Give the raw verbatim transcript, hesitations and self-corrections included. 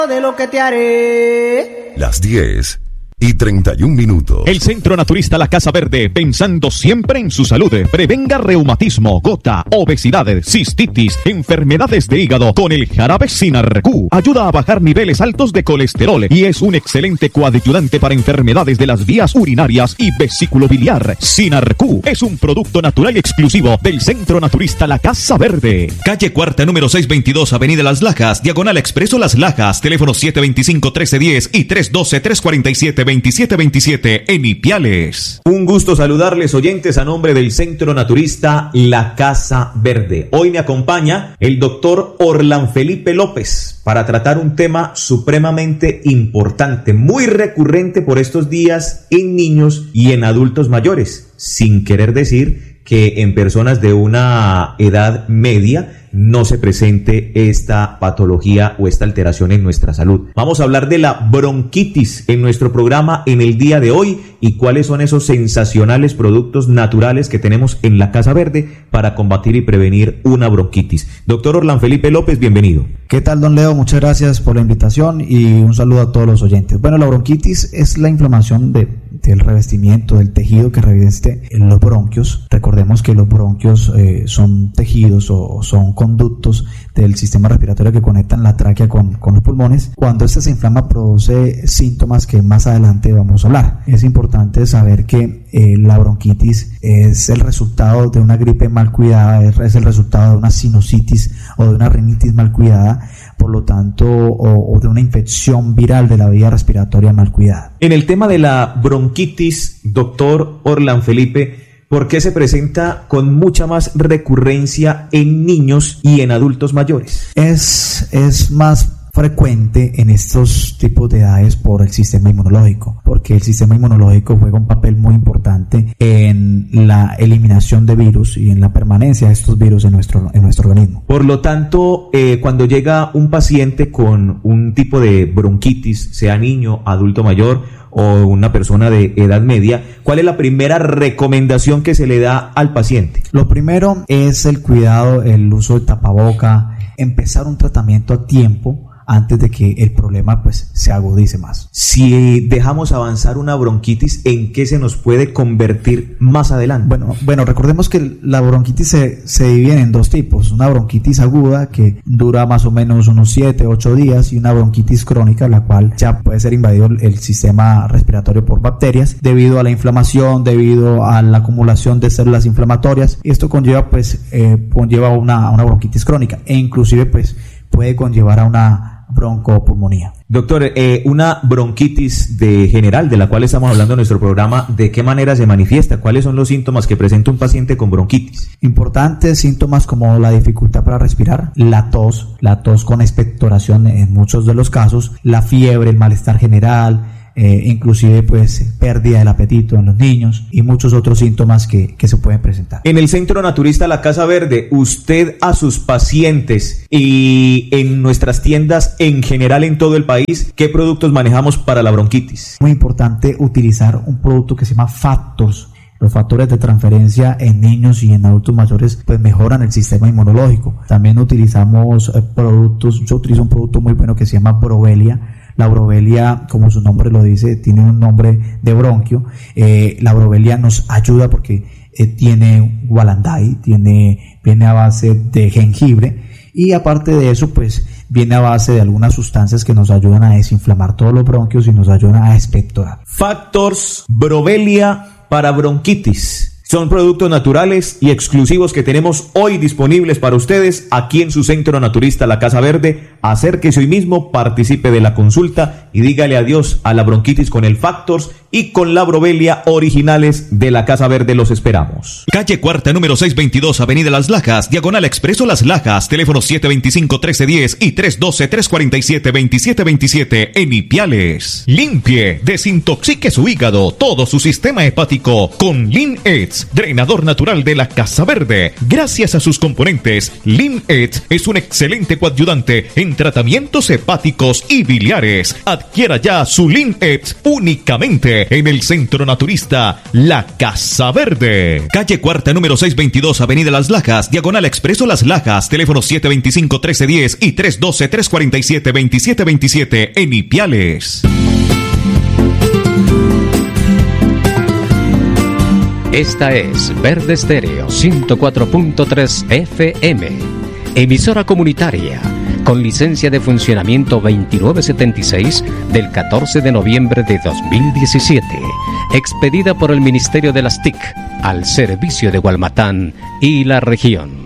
de lo que te haré. Las diez y treinta y un minutos. El Centro Naturista La Casa Verde, pensando siempre en su salud, prevenga reumatismo, gota, obesidad, cistitis, enfermedades de hígado con el jarabe Sinarq. Ayuda a bajar niveles altos de colesterol y es un excelente coadyuvante para enfermedades de las vías urinarias y vesículo biliar. Sinarq es un producto natural exclusivo del Centro Naturista La Casa Verde. Calle Cuarta, número seiscientos veintidós, Avenida Las Lajas, Diagonal Expreso Las Lajas, teléfono siete veinticinco, trece diez y tres doce, tres cuarenta y siete, veintisiete veintisiete en Ipiales. Un gusto saludarles, oyentes, a nombre del Centro Naturista La Casa Verde. Hoy me acompaña el doctor Orlan Felipe López para tratar un tema supremamente importante, muy recurrente por estos días en niños y en adultos mayores, sin querer decir que en personas de una edad media no se presente esta patología o esta alteración en nuestra salud. Vamos a hablar de la bronquitis en nuestro programa en el día de hoy y cuáles son esos sensacionales productos naturales que tenemos en la Casa Verde para combatir y prevenir una bronquitis. Doctor Orlan Felipe López, bienvenido. ¿Qué tal, don Leo? Muchas gracias por la invitación y un saludo a todos los oyentes. Bueno, la bronquitis es la inflamación de, del revestimiento, del tejido que reviste en los bronquios. Recordemos que los bronquios eh, son tejidos o son conductos del sistema respiratorio que conectan la tráquea con, con los pulmones. Cuando este se inflama produce síntomas que más adelante vamos a hablar. Es importante saber que eh, la bronquitis es el resultado de una gripe mal cuidada, es, es el resultado de una sinusitis o de una rinitis mal cuidada, por lo tanto, o, o de una infección viral de la vía respiratoria mal cuidada. En el tema de la bronquitis, doctor Orlan Felipe, ¿por qué se presenta con mucha más recurrencia en niños y en adultos mayores? Es, es más frecuente en estos tipos de edades por el sistema inmunológico, porque el sistema inmunológico juega un papel muy importante en la eliminación de virus y en la permanencia de estos virus en nuestro, en nuestro organismo. Por lo tanto, eh, cuando llega un paciente con un tipo de bronquitis, sea niño, adulto mayor o una persona de edad media, ¿cuál es la primera recomendación que se le da al paciente? Lo primero es el cuidado, el uso de tapaboca, empezar un tratamiento a tiempo antes de que el problema pues se agudice más. Si dejamos avanzar una bronquitis, ¿en qué se nos puede convertir más adelante? Bueno, bueno, recordemos que la bronquitis se, se divide en dos tipos: una bronquitis aguda que dura más o menos unos siete, ocho días y una bronquitis crónica, la cual ya puede ser invadido el sistema respiratorio por bacterias debido a la inflamación, debido a la acumulación de células inflamatorias. Esto conlleva pues eh, conlleva una, una bronquitis crónica e inclusive pues puede conllevar a una broncopulmonía. Doctor, eh, una bronquitis de general de la cual estamos hablando en nuestro programa, ¿de qué manera se manifiesta? ¿Cuáles son los síntomas que presenta un paciente con bronquitis? Importantes síntomas como la dificultad para respirar, la tos, la tos con expectoración en muchos de los casos, la fiebre, el malestar general, Eh, inclusive pues pérdida del apetito en los niños y muchos otros síntomas que, que se pueden presentar. En el Centro Naturista La Casa Verde, usted a sus pacientes y en nuestras tiendas en general en todo el país, ¿qué productos manejamos para la bronquitis? Muy importante utilizar un producto que se llama Factors. Los factores de transferencia en niños y en adultos mayores pues mejoran el sistema inmunológico. También utilizamos eh, productos, yo utilizo un producto muy bueno que se llama Brovelia. La brovelia, como su nombre lo dice, tiene un nombre de bronquio. Eh, la brovelia nos ayuda porque eh, tiene gualandai, tiene, viene a base de jengibre y aparte de eso pues viene a base de algunas sustancias que nos ayudan a desinflamar todos los bronquios y nos ayudan a expectorar. Factors Brovelia para bronquitis. Son productos naturales y exclusivos que tenemos hoy disponibles para ustedes aquí en su Centro Naturista La Casa Verde. Acérquese hoy mismo, participe de la consulta y dígale adiós a la bronquitis con el Factors y con la Brovelia originales de La Casa Verde. Los esperamos. Calle Cuarta, número seiscientos veintidós, Avenida Las Lajas, Diagonal Expreso Las Lajas, teléfono siete veinticinco, trece diez y tres doce, tres cuarenta y siete, veintisiete veintisiete en Ipiales. Limpie, desintoxique su hígado, todo su sistema hepático con Lin-Eds. Ipiales, drenador natural de la Casa Verde. Gracias a sus componentes, Lim-Et es un excelente coadyuvante en tratamientos hepáticos y biliares. Adquiera ya su Lim-Et únicamente en el Centro Naturista La Casa Verde. Calle Cuarta, número seiscientos veintidós, Avenida Las Lajas, diagonal Expreso Las Lajas, teléfono siete veinticinco, trece diez y tres doce, tres cuarenta y siete, veintisiete veintisiete en Ipiales. Esta es Verde Estéreo ciento cuatro punto tres F M, emisora comunitaria con licencia de funcionamiento veintinueve setenta y seis del catorce de noviembre de dos mil diecisiete, expedida por el Ministerio de las T I C al servicio de Gualmatán y la región.